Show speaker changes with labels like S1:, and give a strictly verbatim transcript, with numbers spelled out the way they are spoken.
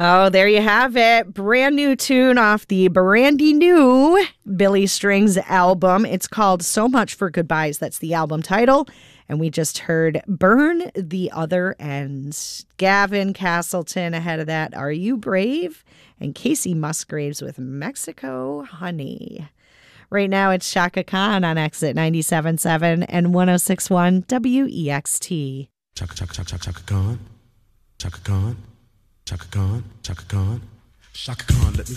S1: Oh, there you have it. Brand new tune off the brandy new Billy Strings album. It's called So Much for Goodbyes. That's the album title. And we just heard Burn the Other End. Gavin Castleton ahead of that, Are You Brave? And Casey Musgraves with Mexico Honey. Right now it's Chaka Khan on Exit ninety-seven point seven and one oh six point one W E X T.
S2: Chaka, Chaka, Chaka, Chaka Khan. Chaka Khan. Chaka Khan. Chaka Khan. Chaka Khan, let me